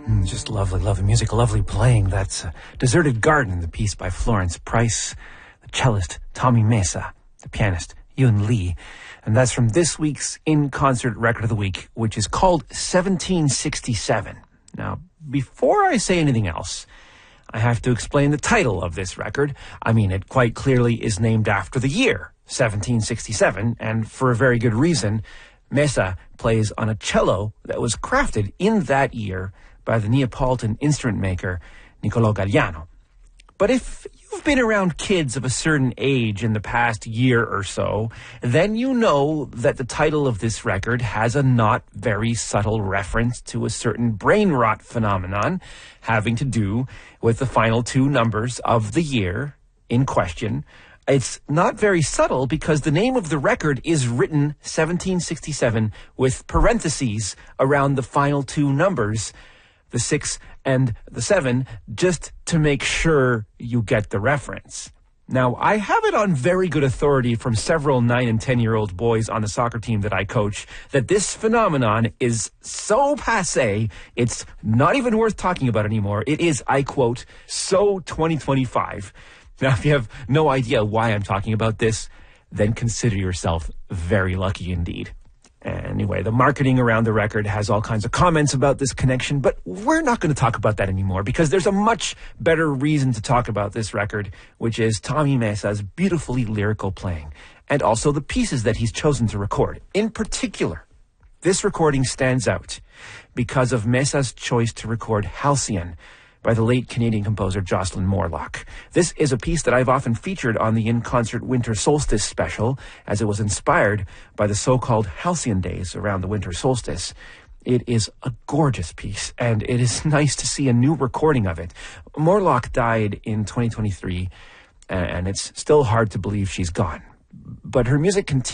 Just lovely, lovely music, lovely playing. That's Deserted Garden, the piece by Florence Price, the cellist Tommy Mesa, the pianist Yun Lee. And that's from this week's In-Concert Record of the Week, which is called 1767. Now, before I say anything else, I have to explain the title of this record. I mean, it quite clearly is named after the year, 1767, and for a very good reason. Mesa plays on a cello that was crafted in that year by the Neapolitan instrument maker Niccolò Galliano. But if you've been around kids of a certain age in the past year or so, then you know that the title of this record has a not very subtle reference to a certain brain rot phenomenon having to do with the final two numbers of the year in question. It's not very subtle because the name of the record is written 1767 with parentheses around the final two numbers, the 6 and the 7, just to make sure you get the reference. Now, I have it on very good authority from several 9 and 10-year-old boys on the soccer team that I coach that this phenomenon is so passé, it's not even worth talking about anymore. It is, I quote, so 2025. Now, if you have no idea why I'm talking about this, then consider yourself very lucky indeed. Anyway, the marketing around the record has all kinds of comments about this connection, but we're not going to talk about that anymore because there's a much better reason to talk about this record, which is Tommy Mesa's beautifully lyrical playing, and also the pieces that he's chosen to record. In particular, this recording stands out because of Mesa's choice to record Halcyon by the late Canadian composer Jocelyn Morlock. This is a piece that I've often featured on the In-Concert Winter Solstice special, as it was inspired by the so-called Halcyon days around the winter solstice. It is a gorgeous piece, and it is nice to see a new recording of it. Morlock died in 2023, and it's still hard to believe she's gone. But her music continues